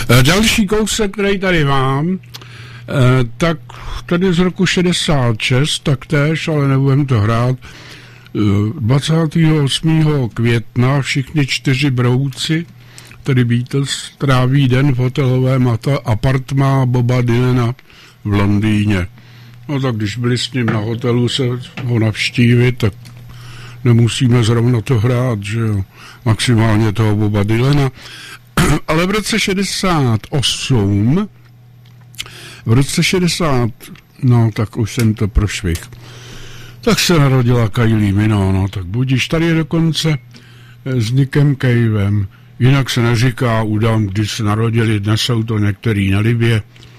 Další kousek, který tady mám, tak tady z roku 66, taktéž, ale nebudeme to hrát. 28. května všichni 4 brouci, tedy Beatles, tráví den v hotelovém apartmá Boba Dylana v Londýně. No tak když byli s ním na hotelu se ho navštívit, tak nemusíme zrovna to hrát, že jo, maximálně toho Boba Dylana. Ale v roce 68, no tak už jsem to prošvih. Tak se narodila Kylie Minogue, no tak budíš, tady je dokonce s Nickem Cavem, jinak se neříká udám, když se narodili, dnes jsou to některý na Libě,